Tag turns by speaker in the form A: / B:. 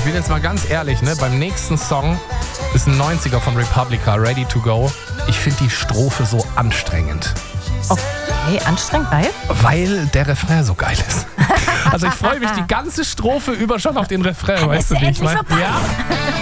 A: bin jetzt mal ganz ehrlich, ne? Beim nächsten Song ist ein 90er von Republica, Ready to Go. Ich finde die Strophe so anstrengend.
B: Okay, anstrengend, weil?
A: Weil der Refrain so geil ist. Also ich freue mich die ganze Strophe über schon auf den Refrain, weißt du, wie ich meine?
B: vorbei.
A: Ja.